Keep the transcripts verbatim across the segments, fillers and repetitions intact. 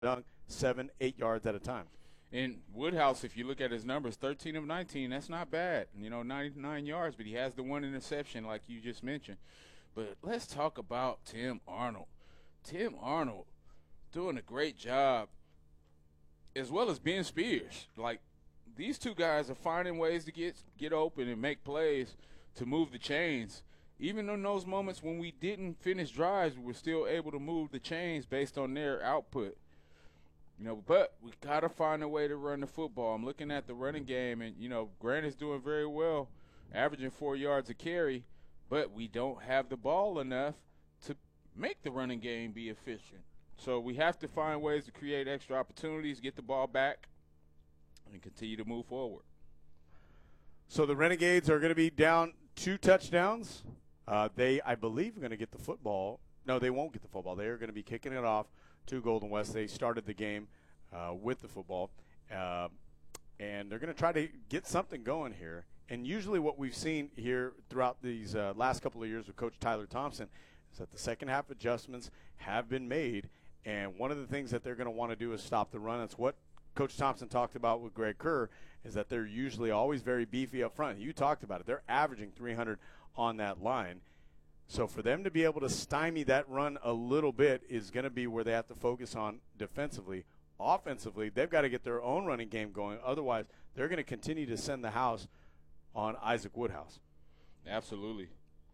dunk seven, eight yards at a time. And Woodhouse, if you look at his numbers, thirteen of nineteen, that's not bad. You know, ninety-nine yards, but he has the one interception like you just mentioned. But let's talk about Tim Arnold. Tim Arnold doing a great job, as well as Ben Spears. Like, these two guys are finding ways to get get open and make plays to move the chains. Even in those moments when we didn't finish drives, we were still able to move the chains based on their output. You know, but we got to find a way to run the football. I'm looking at the running game, and, you know, Grant is doing very well, averaging four yards a carry, but we don't have the ball enough to make the running game be efficient. So we have to find ways to create extra opportunities, get the ball back, and continue to move forward. So the Renegades are going to be down two touchdowns. Uh, they, I believe, are going to get the football. No, they won't get the football. They are going to be kicking it off to Golden West. They started the game uh, with the football, uh, and they're going to try to get something going here. And usually what we've seen here throughout these uh, last couple of years with Coach Tyler Thompson is that the second half adjustments have been made, and one of the things that they're going to want to do is stop the run. That's what Coach Thompson talked about with Greg Kerr, is that they're usually always very beefy up front. You talked about it. They're averaging three hundred on that line. So for them to be able to stymie that run a little bit is going to be where they have to focus on defensively. Offensively, they've got to get their own running game going. Otherwise, they're going to continue to send the house on Isaac Woodhouse. Absolutely.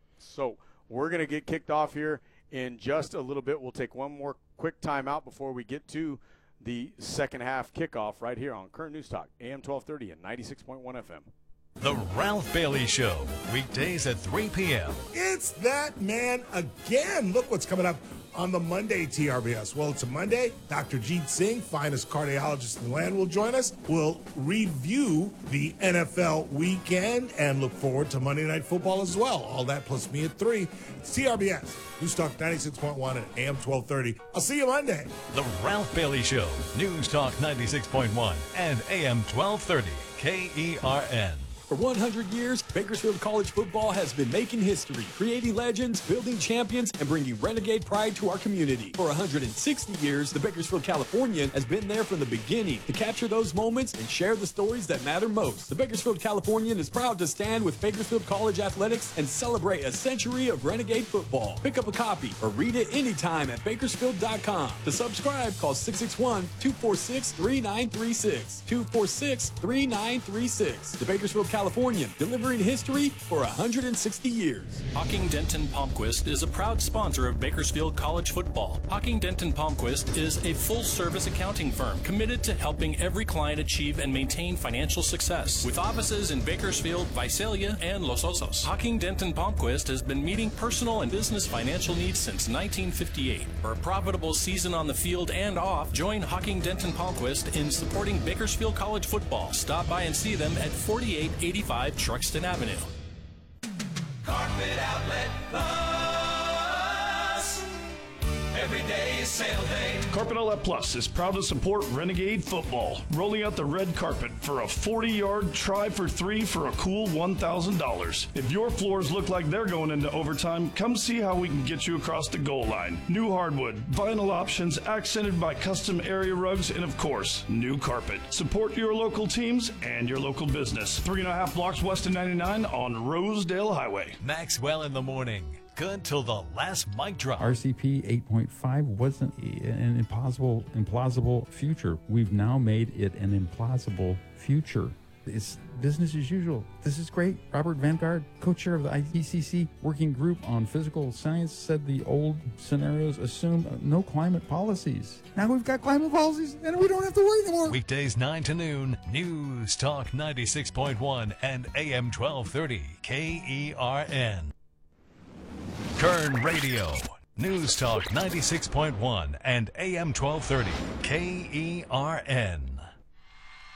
So we're going to get kicked off here in just a little bit. We'll take one more quick timeout before we get to the second half kickoff right here on Current News Talk, A M twelve thirty and ninety-six point one F M. The Ralph Bailey Show, weekdays at three p.m. It's that man again. Look what's coming up on the Monday T R B S. Well, it's a Monday. Doctor Jeet Singh, finest cardiologist in the land, will join us. We'll review the N F L weekend and look forward to Monday Night Football as well. All that plus me at three. It's T R B S, News Talk ninety-six point one and A M twelve thirty. I'll see you Monday. The Ralph Bailey Show, News Talk ninety-six point one and A M twelve thirty, K E R N. For one hundred years, Bakersfield College football has been making history, creating legends, building champions, and bringing Renegade pride to our community. For one hundred sixty years, the Bakersfield Californian has been there from the beginning to capture those moments and share the stories that matter most. The Bakersfield Californian is proud to stand with Bakersfield College Athletics and celebrate a century of Renegade football. Pick up a copy or read it anytime at bakersfield dot com. To subscribe, call six six one, two four six, three nine three six, two four six, three nine three six. The Bakersfield Californian, delivering history for one hundred sixty years. Hocking Denton Palmquist is a proud sponsor of Bakersfield College football. Hocking Denton Palmquist is a full-service accounting firm committed to helping every client achieve and maintain financial success. With offices in Bakersfield, Visalia, and Los Osos, Hocking Denton Palmquist has been meeting personal and business financial needs since nineteen fifty-eight. For a profitable season on the field and off, join Hocking Denton Palmquist in supporting Bakersfield College football. Stop by and see them at forty-eight eighty-five Truxton Avenue. Carpet Outlet Plus. Every day is sale day. Carpet Outlet Plus is proud to support Renegade football, rolling out the red carpet for a forty-yard try for three for a cool one thousand dollars. If your floors look like they're going into overtime, come see how we can get you across the goal line. New hardwood, vinyl options accented by custom area rugs, and of course, new carpet. Support your local teams and your local business. Three and a half blocks west of ninety-nine on Rosedale Highway. Maxwell in the morning. Good till the last mic drop. R C P eight point five wasn't an impossible, implausible future. We've now made it an implausible future. It's business as usual. This is great. Robert Vanguard, co-chair of the I P C C working group on physical science, said the old scenarios assumed no climate policies. Now we've got climate policies and we don't have to worry anymore. Weekdays nine to noon, News Talk ninety-six point one and A M twelve thirty, K E R N. Kern Radio, News Talk ninety-six point one and A M twelve thirty, K E R N.